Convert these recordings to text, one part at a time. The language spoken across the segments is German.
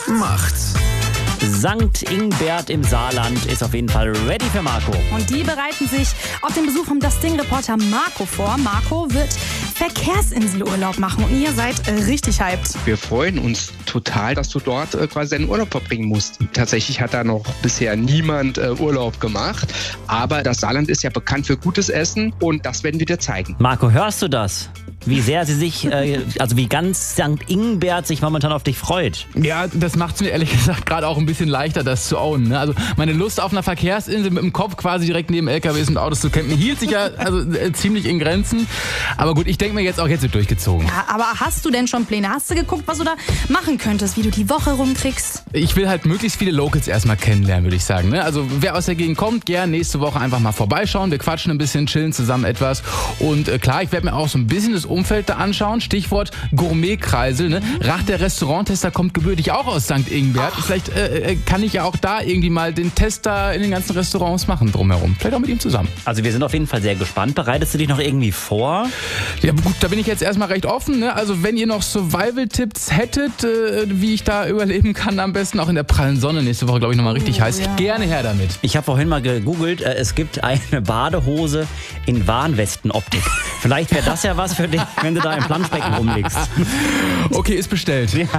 macht's. Sankt Ingbert im Saarland ist auf jeden Fall ready für Marco. Und die bereiten sich auf den Besuch vom Das Ding-Reporter Marco vor. Marco wird Verkehrsinselurlaub machen und ihr seid richtig hyped. Wir freuen uns total, dass du dort quasi deinen Urlaub verbringen musst. Tatsächlich hat da noch bisher niemand Urlaub gemacht, aber das Saarland ist ja bekannt für gutes Essen und das werden wir dir zeigen. Marco, hörst du das? Wie sehr sie sich, also wie ganz St. Ingbert sich momentan auf dich freut. Ja, das macht es mir ehrlich gesagt gerade auch ein bisschen leichter, das zu ownen. Ne? Also meine Lust auf einer Verkehrsinsel mit dem Kopf quasi direkt neben LKWs und Autos zu campen, hielt sich ja ziemlich in Grenzen. Aber gut, ich denke mir jetzt wird durchgezogen. Ja, aber hast du denn schon Pläne? Hast du geguckt, was du da machen könntest, wie du die Woche rumkriegst? Ich will halt möglichst viele Locals erstmal kennenlernen, würde ich sagen. Ne? Also wer aus der Gegend kommt, gern nächste Woche einfach mal vorbeischauen. Wir quatschen ein bisschen, chillen zusammen etwas. Und klar, ich werde mir auch so ein bisschen das Umfeld da anschauen. Stichwort Gourmetkreisel. Ne? Rach, der Restauranttester, kommt gebürtig auch aus St. Ingbert. Vielleicht kann ich ja auch da irgendwie mal den Tester in den ganzen Restaurants machen drumherum. Vielleicht auch mit ihm zusammen. Also wir sind auf jeden Fall sehr gespannt. Bereitest du dich noch irgendwie vor? Ja gut, da bin ich jetzt erstmal recht offen. Ne? Also wenn ihr noch Survival-Tipps hättet, wie ich da überleben kann, am besten auch in der prallen Sonne nächste Woche, glaube ich, nochmal richtig heiß. Ja. Gerne her damit. Ich habe vorhin mal gegoogelt, es gibt eine Badehose in Warnwestenoptik. Vielleicht wäre das ja was für dich, wenn du da im Planschbecken rumliegst. Okay, ist bestellt. Ja.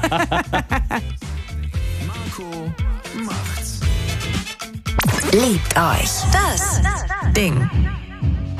Marco macht's. Liebt euch. Das Ding.